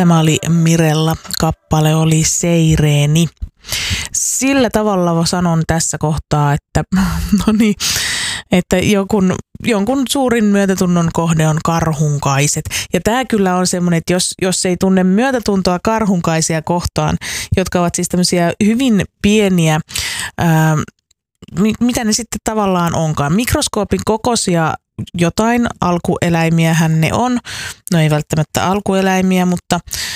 Tämä oli Mirella, kappale oli Seireeni. Sillä tavalla sanon tässä kohtaa, että että jonkun suurin myötätunnon kohde on karhunkaiset. Ja tämä kyllä on semmoinen, että jos ei tunne myötätuntoa karhunkaisia kohtaan, jotka ovat siis tämmöisiä hyvin pieniä, mitä ne sitten tavallaan onkaan, mikroskoopin kokoisia jotain alkueläimiähän ne on. No ei välttämättä alkueläimiä, mutta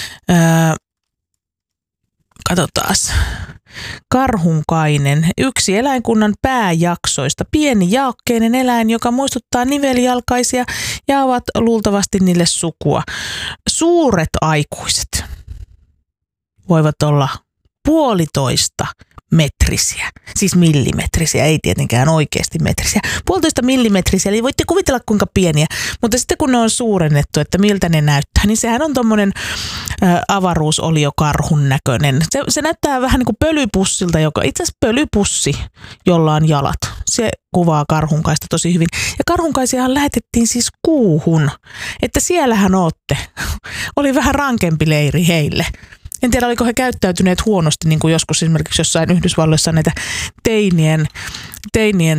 katsotaas. Karhunkainen, yksi eläinkunnan pääjaksoista, pieni jaakkeinen eläin, joka muistuttaa nivelijalkaisia ja ovat luultavasti niille sukua. Suuret aikuiset voivat olla 1,5 metrisiä, siis millimetrisiä, ei tietenkään oikeasti metrisiä. 1,5 millimetrisiä, eli voitte kuvitella kuinka pieniä, mutta sitten kun ne on suurennettu, että miltä ne näyttää, niin sehän on tommonen avaruusoliokarhun näköinen. Se näyttää vähän niin kuin pölypussilta, joka itse asiassa pölypussi, jolla on jalat. Se kuvaa karhunkaista tosi hyvin. Ja karhunkaisiahan lähetettiin siis Kuuhun, että siellähän ootte. Oli vähän rankempi leiri heille. En tiedä, oliko he käyttäytyneet huonosti, niin kuin joskus esimerkiksi jossain Yhdysvalloissa näitä teinien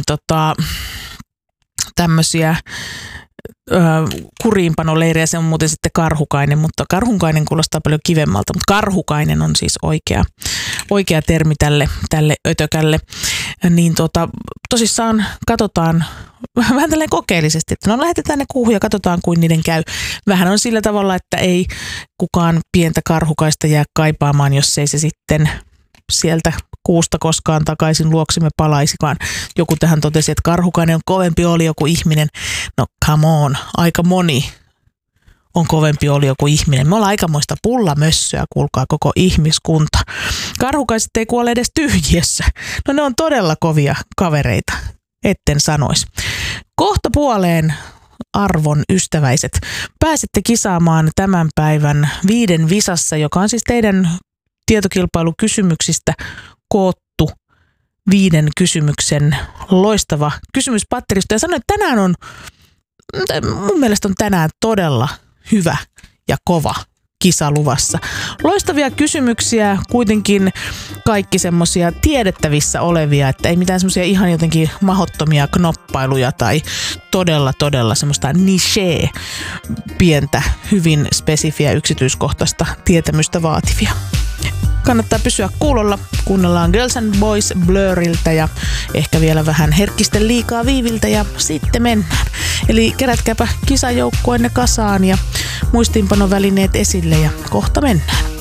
tämmöisiä kuriinpanoleirejä. Se on muuten sitten karhukainen, mutta karhunkainen kuulostaa paljon kivemmalta, mutta karhukainen on siis oikea termi tälle ötökälle. Niin tosissaan katsotaan vähän tälleen kokeellisesti, että lähetetään ne Kuuhun ja katsotaan, kuin niiden käy. Vähän on sillä tavalla, että ei kukaan pientä karhukaista jää kaipaamaan, jos ei se sitten sieltä Kuusta koskaan takaisin luoksemme palaisikaan. Joku tähän totesi, että karhukainen on kovempi olio kuin ihminen. No come on, aika moni on kovempi olio kuin ihminen. Me ollaan aikamoista pullamössöä, kuulkaa koko ihmiskunta. Karhukaiset ei kuole edes tyhjiössä. No ne on todella kovia kavereita, etten sanoisi. Kohta puoleen, arvon ystäväiset, pääsette kisaamaan tämän päivän 5 visassa, joka on siis teidän tietokilpailukysymyksistä koottu 5 kysymyksen loistava kysymyspatteristo. Ja sanoin, että mun mielestä on tänään todella hyvä ja kova kisa luvassa. Loistavia kysymyksiä, kuitenkin kaikki semmoisia tiedettävissä olevia, että ei mitään semmoisia ihan jotenkin mahdottomia knoppailuja tai todella semmoista nichee, pientä, hyvin spesifiä yksityiskohtaista tietämystä vaativia. Kannattaa pysyä kuulolla. Kuunnellaan Girls and Boys Blurriltä ja ehkä vielä vähän Herkkisten liikaa Viiviltä ja sitten mennään. Eli kerätkääpä kisajoukkueenne kasaan ja muistiinpanovälineet esille ja kohta mennään.